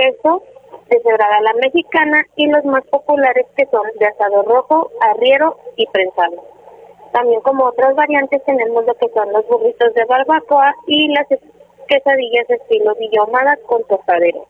queso, deshebrada a la mexicana, y los más populares que son de asado rojo, arriero y prensado. También como otras variantes tenemos lo que son los burritos de barbacoa y las quesadillas estilo Villa Ahumada con tostadero.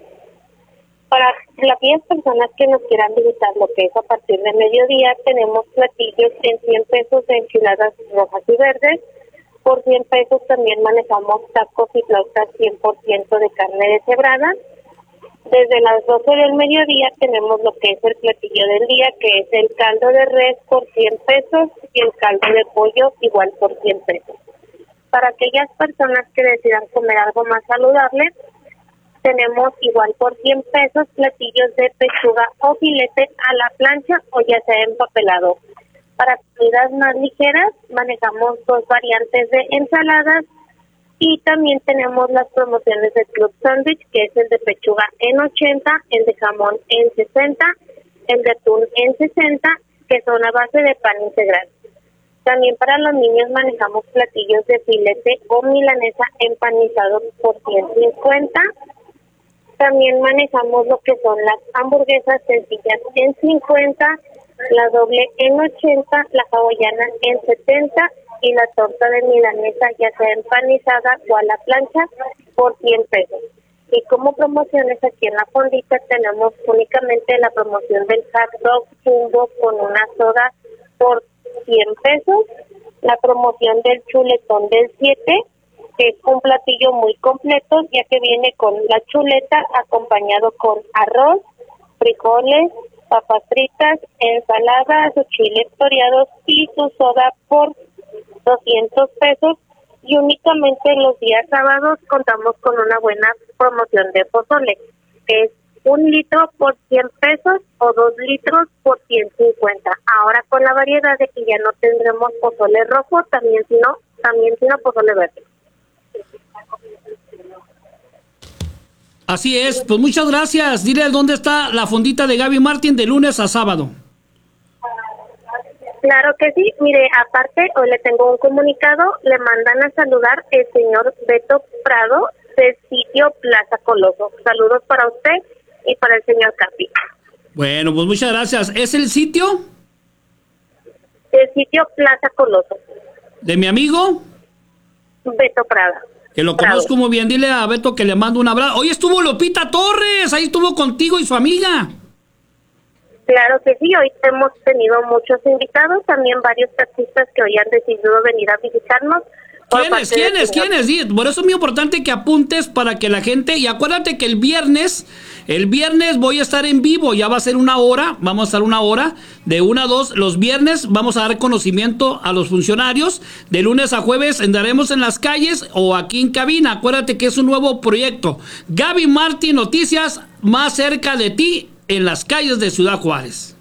Para aquellas personas que nos quieran visitar lo que es a partir de mediodía, tenemos platillos en 100 pesos de enchiladas rojas y verdes. Por 100 pesos también manejamos tacos y flautas 100% de carne deshebrada. Desde las 12 del mediodía tenemos lo que es el platillo del día, que es el caldo de res por 100 pesos y el caldo de pollo igual por 100 pesos. Para aquellas personas que decidan comer algo más saludable, tenemos igual por 100 pesos platillos de pechuga o filete a la plancha o ya sea empapelado. Para comidas más ligeras manejamos dos variantes de ensaladas y también tenemos las promociones de Club Sandwich, que es el de pechuga en 80, el de jamón en 60, el de atún en 60, que son a base de pan integral. También para los niños manejamos platillos de filete o milanesa empanizado por 150. También manejamos lo que son las hamburguesas sencillas en 50, la doble en 80, la hawaiana en 70 y la torta de milanesa ya sea empanizada o a la plancha por 100 pesos. Y como promociones aquí en la fondita tenemos únicamente la promoción del hot dog jumbo con una soda por 100 pesos, la promoción del chuletón del 7, que es un platillo muy completo, ya que viene con la chuleta acompañado con arroz, frijoles, papas fritas, ensaladas, chiles toreados y su soda por 200 pesos. Y únicamente los días sábados contamos con una buena promoción de pozole, que es 1 litro por 100 pesos o 2 litros por 150. Ahora con la variedad de que ya no tendremos pozole rojo, también sino pozole verde. Así es, pues muchas gracias. Dile dónde está la fondita de Gaby Martín de lunes a sábado. Claro que sí, mire, aparte hoy le tengo un comunicado, le mandan a saludar el señor Beto Prado del sitio Plaza Coloso. Saludos para usted y para el señor Capi. Bueno, pues muchas gracias. ¿Es el sitio? El sitio Plaza Coloso. ¿De mi amigo? Beto Prado. Que lo conozco muy bien. Dile a Beto que le mando un abrazo. Hoy estuvo Lupita Torres, ahí estuvo contigo y su amiga. Claro que sí, hoy hemos tenido muchos invitados, también varios taxistas que hoy han decidido venir a visitarnos. ¿Quiénes? Sí, por eso es muy importante que apuntes para que la gente, y acuérdate que el viernes voy a estar en vivo, ya va a ser una hora, vamos a estar una hora, de 1 a 2, los viernes vamos a dar conocimiento a los funcionarios, de lunes a jueves andaremos en las calles o aquí en cabina, acuérdate que es un nuevo proyecto, Gaby Martín Noticias, más cerca de ti, en las calles de Ciudad Juárez.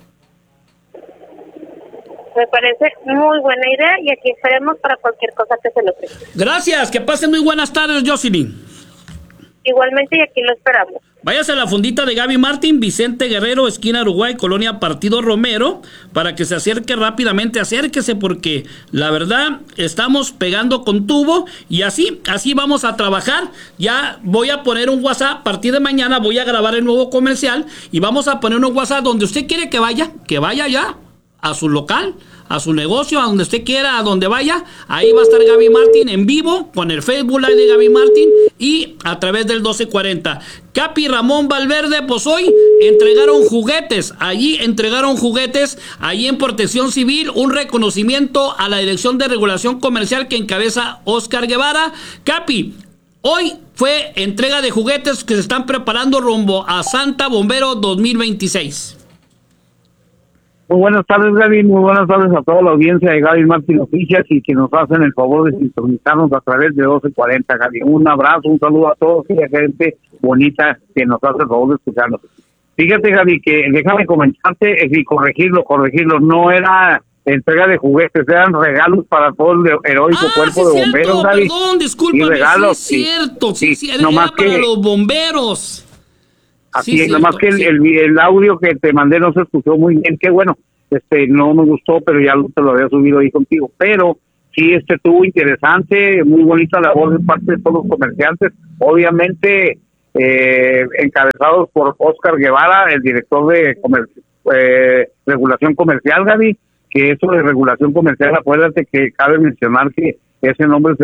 Me parece muy buena idea y aquí estaremos para cualquier cosa que se lo ofrezca. Gracias, que pasen muy buenas tardes, Jocelyn. Igualmente, y aquí lo esperamos. Váyase a la fondita de Gaby Martín, Vicente Guerrero, esquina Uruguay, Colonia Partido Romero, para que se acerque rápidamente, acérquese, porque la verdad estamos pegando con tubo y así vamos a trabajar. Ya voy a poner un WhatsApp, a partir de mañana voy a grabar el nuevo comercial y vamos a poner un WhatsApp donde usted quiere que vaya ya a su local, a su negocio, a donde usted quiera, a donde vaya. Ahí va a estar Gaby Martín en vivo con el Facebook Live de Gaby Martín y a través del 1240. Capi Ramón Valverde, pues hoy entregaron juguetes, allí en Protección Civil, un reconocimiento a la Dirección de Regulación Comercial que encabeza Oscar Guevara. Capi, hoy fue entrega de juguetes que se están preparando rumbo a Santa Bombero 2026. Muy buenas tardes, Gaby. Muy buenas tardes a toda la audiencia de Gaby Martín Noticias y que nos hacen el favor de sintonizarnos a través de 1240, Gaby. Un abrazo, un saludo a todos y a gente bonita que nos hace el favor de escucharnos. Fíjate, Gaby, que déjame comentarte y corregirlo. No era entrega de juguetes, eran regalos para todo el heroico cuerpo de bomberos, Gaby. Perdón, discúlpame, regalos, sí es cierto, sí, era nomás para los bomberos. Así es, nomás que el audio que te mandé no se escuchó muy bien, qué bueno, no me gustó, pero ya te lo había subido ahí contigo, pero sí, estuvo interesante, muy bonita labor de parte de todos los comerciantes, obviamente encabezados por Oscar Guevara, el director de regulación comercial, Gaby, que eso de regulación comercial, acuérdate que cabe mencionar que ese nombre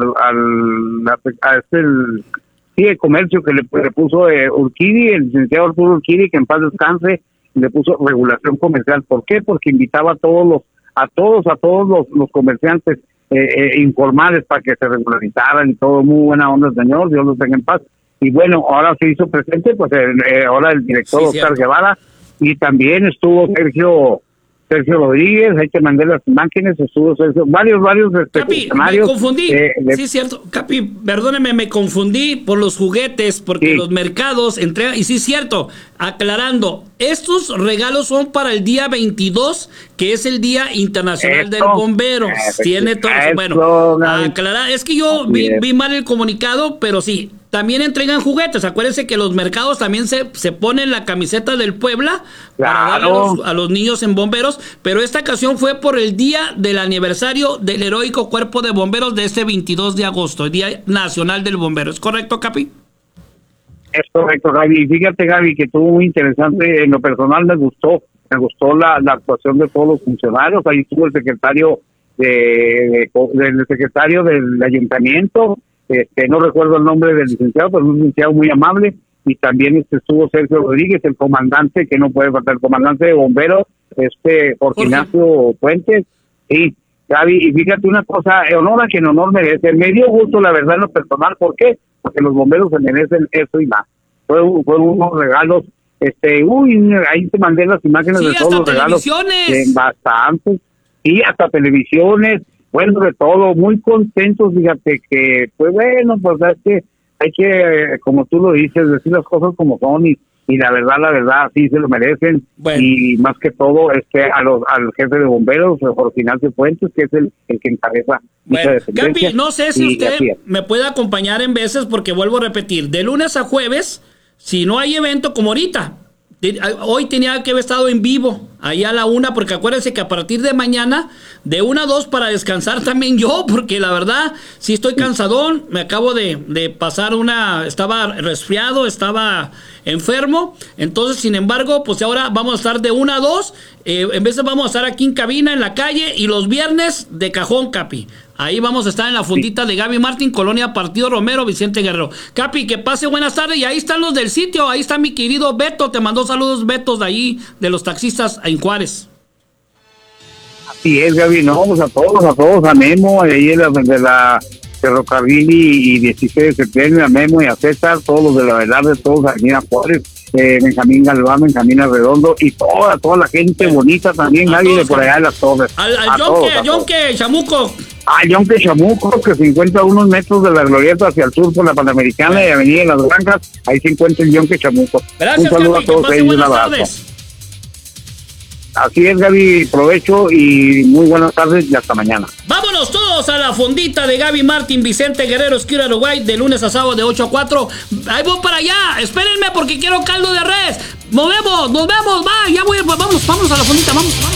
el comercio que le puso Urquidi, el licenciado Arturo Urquidi, que en paz descanse, le puso regulación comercial. ¿Por qué? Porque invitaba a todos los comerciantes informales para que se regularizaran y todo. Muy buena onda, señor, Dios los tenga en paz. Y bueno, ahora se hizo presente, pues ahora el director Oscar Guevara, y también estuvo Sergio Rodríguez, hay que mandar las imágenes, estuvo varios Capi, me confundí, sí, cierto, Capi, perdóneme, me confundí por los juguetes, porque los mercados entregan, y sí, cierto, aclarando, estos regalos son para el día 22, que es el Día Internacional del Bombero, tiene todo eso, bueno, aclarar, es que yo vi mal el comunicado, pero sí, también entregan juguetes. Acuérdense que los mercados también se ponen la camiseta del Puebla para darle a los niños en bomberos, pero esta ocasión fue por el día del aniversario del heroico Cuerpo de Bomberos de este 22 de agosto, el Día Nacional del Bombero. ¿Es correcto, Capi? Es correcto, Gaby. Fíjate, Gaby, que estuvo muy interesante. En lo personal me gustó la actuación de todos los funcionarios. Ahí estuvo el secretario del ayuntamiento. No recuerdo el nombre del licenciado, pero un licenciado muy amable, y también estuvo Sergio Rodríguez, el comandante, que no puede faltar, el comandante de bomberos, Jorge Ignacio Puentes, y Gaby, y fíjate una cosa, honor a quien honor merece. Me dio gusto, la verdad, en lo personal. ¿Por qué? Porque los bomberos se merecen eso y más. Fue unos regalos, ahí te mandé las imágenes de todos los regalos, bastantes, y hasta televisiones. Bueno, de todo, muy contentos, fíjate que, pues bueno, pues es que hay que, como tú lo dices, decir las cosas como son, y la verdad, sí se lo merecen. Bueno. Y más que todo, al jefe de bomberos, Jorge Ignacio Fuentes, que es el que encabeza. Bueno, Capi, no sé si usted me puede acompañar en veces, porque vuelvo a repetir, de lunes a jueves, si no hay evento como ahorita, hoy tenía que haber estado en vivo, ahí a la 1, porque acuérdense que a partir de mañana, de 1 a 2 para descansar también yo, porque la verdad, sí estoy cansadón, me acabo de pasar estaba resfriado, estaba enfermo, entonces, sin embargo, pues ahora vamos a estar de 1 a 2, en vez de vamos a estar aquí en cabina, en la calle, y los viernes de cajón, Capi. Ahí vamos a estar en la fundita de Gaby Martín, Colonia Partido Romero, Vicente Guerrero. Capi, que pase buenas tardes. Y ahí están los del sitio. Ahí está mi querido Beto. Te mandó saludos, Beto, de ahí, de los taxistas en Juárez. Así es, Gaby. No, pues a todos, a Memo, ahí de la Ferrocarril y 16 de septiembre, a Memo y a César, todos los de la Velarde, todos aquí a Juárez, Benjamín Galván, Benjamín Arredondo, y toda la gente bonita también, Gaby, de por allá de las Torres. Al Yonke Chamuco. Yonke Chamuco, que se encuentra a unos metros de la glorieta hacia el sur por la Panamericana y Avenida de las Granjas, ahí se encuentra el Yonke Chamuco. Gracias, un saludo, Capi, a todos ellos, un abrazo. Así es, Gaby, provecho y muy buenas tardes y hasta mañana. Vámonos todos a la fondita de Gaby Martín, Vicente Guerrero, esquina Uruguay, de lunes a sábado de 8 a 4. Ahí voy para allá, espérenme porque quiero caldo de res. Nos vemos, va, ya voy, vamos a la fondita, vamos.